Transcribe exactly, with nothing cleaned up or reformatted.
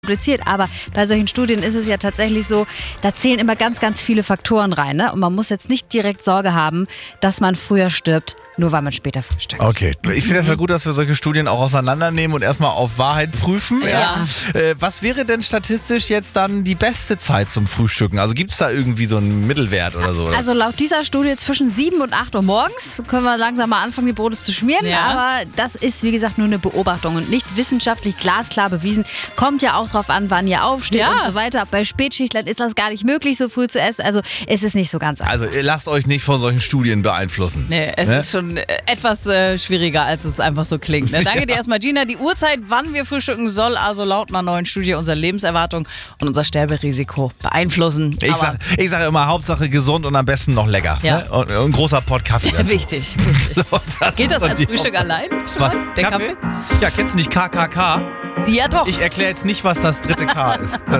kompliziert, aber bei solchen Studien ist es ja tatsächlich so, da zählen immer ganz, ganz viele Faktoren rein. Ne? Und man muss jetzt nicht direkt Sorge haben, dass man früher stirbt, nur weil man später frühstückt. Okay, ich finde es ja gut, dass wir solche Studien auch auseinandernehmen und erstmal auf Wahrheit prüfen. Ja. Äh, was wäre denn statistisch jetzt dann die beste Zeit zum Frühstücken? Also gibt es da irgendwie so einen Mittelwert oder so? Oder? Also laut dieser Studie zwischen sieben und acht Uhr morgens können wir langsam mal anfangen, die Brote zu schmieren. Ja. Aber das ist, wie gesagt, nur eine Beobachtung und nicht wissenschaftlich glasklar bewiesen. Kommt ja auch drauf an, wann ihr aufsteht Ja. und so weiter. Bei Spätschichtlern ist das gar nicht möglich, so früh zu essen. Also es ist nicht so ganz einfach. Also ihr lasst euch nicht von solchen Studien beeinflussen. Nee, es Ne? ist schon äh, etwas äh, schwieriger, als es einfach so klingt. Ne? Danke dir erstmal, Gina. Die Uhrzeit, wann wir frühstücken, soll also laut einer neuen Studie unsere Lebenserwartung und unser Sterberisiko beeinflussen. Ich Aber sage ich sag immer, Hauptsache gesund und am besten noch lecker. Ja. Ne? Und, und ein großer Pott Kaffee dazu. wichtig, wichtig. So, das Geht ist das doch als die Frühstück Hauptsache. allein? schon Was? mal? Der Kaffee? Ja, kennst du nicht K K K? Ja, doch. Ich erkläre jetzt nicht, was das dritte K ist.